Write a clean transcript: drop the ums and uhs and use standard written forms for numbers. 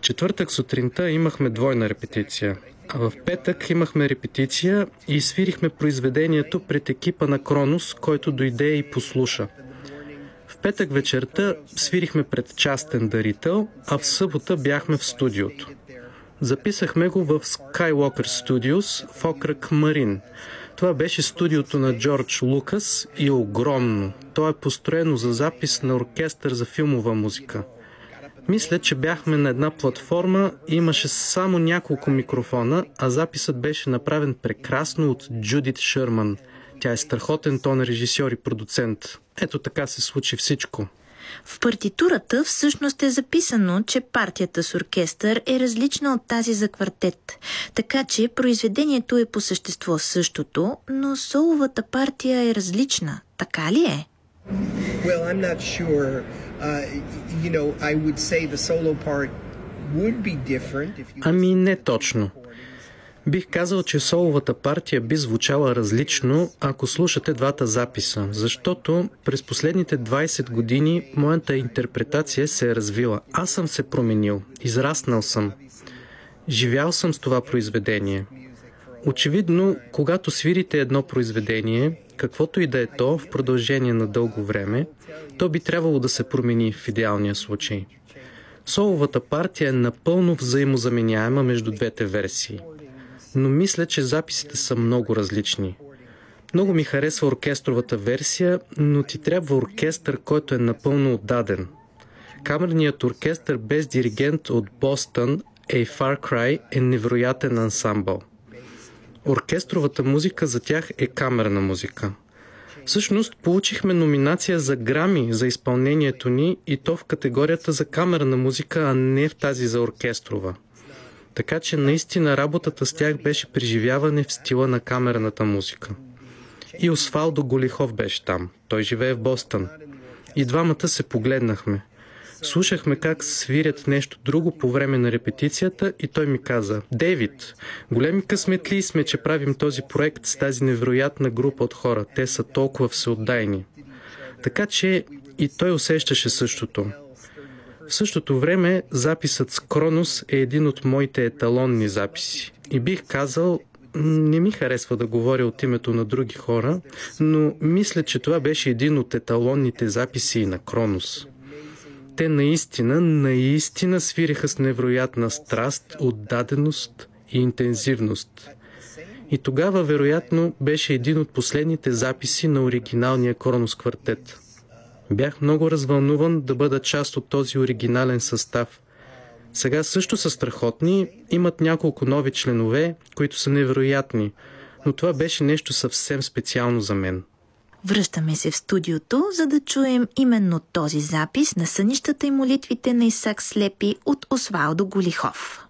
четвъртък сутринта имахме двойна репетиция, а в петък имахме репетиция и свирихме произведението пред екипа на Кронос, който дойде и послуша. В петък вечерта свирихме пред частен дарител, а в събота бяхме в студиото. Записахме го в Skywalker Studios в окръг Марин. Това беше студиото на Джордж Лукас и е огромно. То е построено за запис на оркестър за филмова музика. Мисля, че бяхме на една платформа и имаше само няколко микрофона, а записът беше направен прекрасно от Джудит Шърман. Тя е страхотен тон режисьор и продуцент. Ето така се случи всичко. В партитурата всъщност е записано, че партията с оркестър е различна от тази за квартет. Така че произведението е по същество същото, но соловата партия е различна. Така ли е? Well, I'm not sure. I would say the solo part would be different if you... Ами не точно. Бих казал, че соловата партия би звучала различно, ако слушате двата записа, защото през последните 20 години моята интерпретация се е развила. Аз съм се променил, израснал съм. Живял съм с това произведение. Очевидно, когато свирите едно произведение, каквото и да е то в продължение на дълго време, то би трябвало да се промени в идеалния случай. Соловата партия е напълно взаимозаменяема между двете версии. Но мисля, че записите са много различни. Много ми харесва оркестровата версия, но ти трябва оркестър, който е напълно отдаден. Камерният оркестър без диригент от Бостън, A Far Cry, е невероятен ансамбъл. Оркестровата музика за тях е камерна музика. Всъщност получихме номинация за Грами за изпълнението ни и то в категорията за камерна музика, а не в тази за оркестрова. Така че наистина работата с тях беше преживяване в стила на камерната музика. И Освалдо Голихов беше там. Той живее в Бостън. И двамата се погледнахме. Слушахме как свирят нещо друго по време на репетицията и той ми каза: "Дейвид, големи късметли сме, че правим този проект с тази невероятна група от хора. Те са толкова всеотдайни." Така че и той усещаше същото. В същото време записът с Кронос е един от моите еталонни записи. И бих казал, не ми харесва да говоря от името на други хора, но мисля, че това беше един от еталонните записи на Кронос. Те наистина свиреха с невероятна страст, отдаденост и интензивност. И тогава, вероятно, беше един от последните записи на оригиналния Кронос квартет. Бях много развълнуван да бъда част от този оригинален състав. Сега също са страхотни, имат няколко нови членове, които са невероятни, но това беше нещо съвсем специално за мен. Връщаме се в студиото, за да чуем именно този запис на сънищата и молитвите на Исак Слепи от Освалдо Голихов.